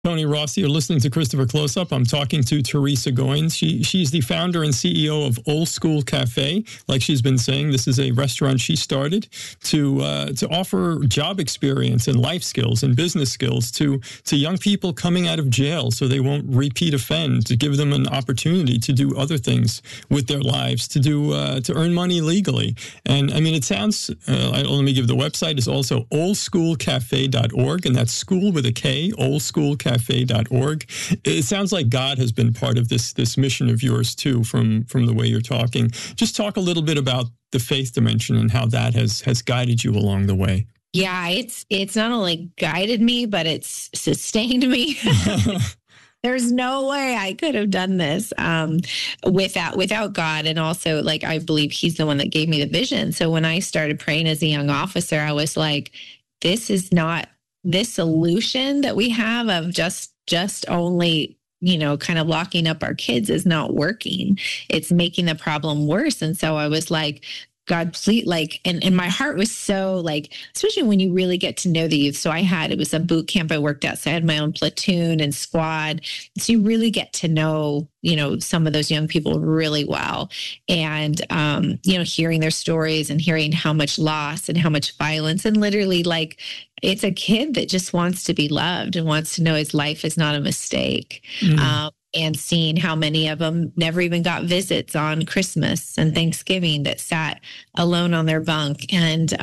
Tony Rossi, you're listening to Christopher Close Up. I'm talking to Teresa Goins. She's the founder and CEO of Old School Cafe. Like she's been saying, this is a restaurant she started to offer job experience and life skills and business skills to young people coming out of jail, so they won't repeat offend, to give them an opportunity to do other things with their lives, to earn money legally. And I mean, it sounds. Let me give the website is also oldschoolcafe.org, and that's school with a K. Oldschoolcafe.org. It sounds like God has been part of this mission of yours too, from the way you're talking. Just talk a little bit about the faith dimension and how that has guided you along the way. Yeah, it's not only guided me, but it's sustained me. There's no way I could have done this without God. And also, like, I believe he's the one that gave me the vision. So when I started praying as a young officer, I was like, this is not this solution that we have of just only, kind of locking up our kids is not working. It's making the problem worse. And so I was like, God, please, and my heart was so especially when you really get to know the youth. So it was a boot camp I worked at. So I had my own platoon and squad. So you really get to know, some of those young people really well. And, hearing their stories and hearing how much loss and how much violence, and literally it's a kid that just wants to be loved and wants to know his life is not a mistake. And seeing how many of them never even got visits on Christmas and Thanksgiving, that sat alone on their bunk. And,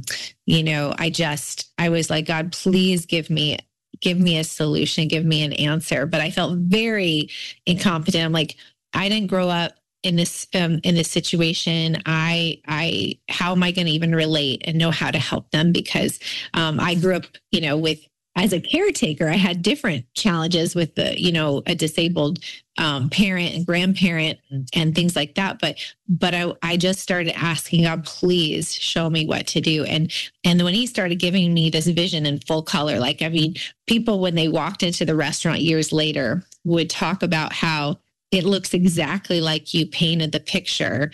I was like, God, please give me a solution, give me an answer. But I felt very incompetent. I'm like, I didn't grow up in this situation. How am I going to even relate and know how to help them? Because I grew up, as a caretaker, I had different challenges with a disabled parent and grandparent and things like that. But I just started asking God, please show me what to do. And when he started giving me this vision in full color, people, when they walked into the restaurant years later, would talk about how it looks exactly like you painted the picture,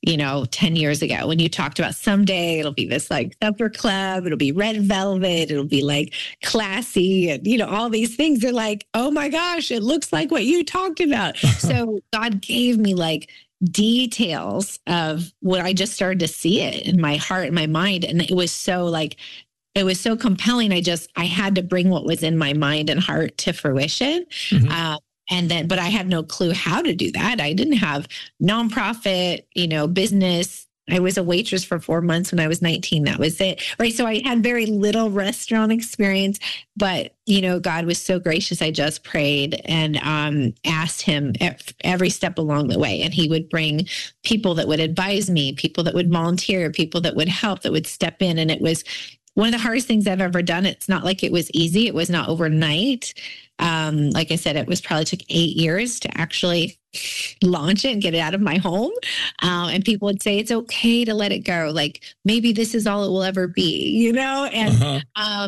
10 years ago, when you talked about someday it'll be this supper club, it'll be red velvet, it'll be classy, and, all these things. They're like, oh my gosh, it looks like what you talked about. So God gave me details of what I just started to see it in my heart and my mind. And it was so compelling. I had to bring what was in my mind and heart to fruition. Mm-hmm. But I had no clue how to do that. I didn't have nonprofit, business. I was a waitress for 4 months when I was 19. That was it. Right. So I had very little restaurant experience, but, God was so gracious. I just prayed and asked him every step along the way. And he would bring people that would advise me, people that would volunteer, people that would help, that would step in. And it was one of the hardest things I've ever done. It's not like it was easy. It was not overnight. Like I said, it was probably took 8 years to actually launch it and get it out of my home. And people would say, it's okay to let it go. Maybe this is all it will ever be, And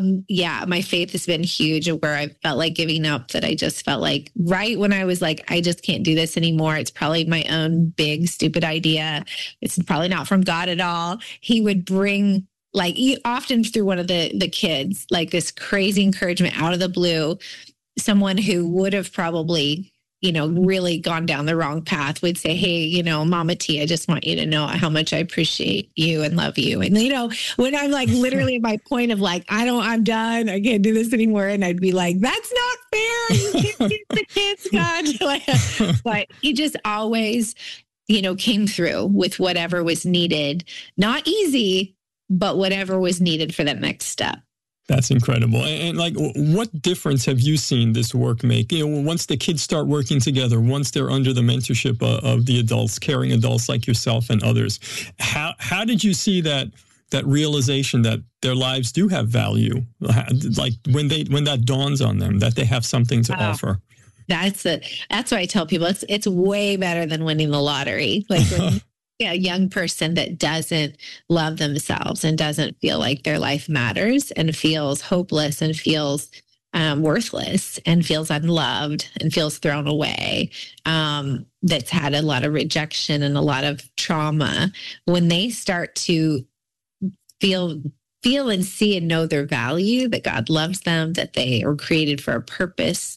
my faith has been huge, where I felt like giving up, that I just felt like right when I was I just can't do this anymore. It's probably my own big, stupid idea. It's probably not from God at all. He would bring often through one of the kids, this crazy encouragement out of the blue. Someone who would have probably, really gone down the wrong path would say, hey, Mama T, I just want you to know how much I appreciate you and love you. And, when I'm literally at my point of I'm done, I can't do this anymore. And I'd be like, that's not fair. You can't keep the kids, God. But he just always, came through with whatever was needed. Not easy, but whatever was needed for that next step. That's incredible. And what difference have you seen this work make? Once the kids start working together, once they're under the mentorship of the adults, caring adults like yourself and others, how did you see that realization that their lives do have value? When that dawns on them, that they have something to offer? That's why I tell people it's way better than winning the lottery. When a young person that doesn't love themselves and doesn't feel like their life matters and feels hopeless and feels worthless and feels unloved and feels thrown away, that's had a lot of rejection and a lot of trauma, when they start to feel feel and see and know their value, that God loves them, that they are created for a purpose.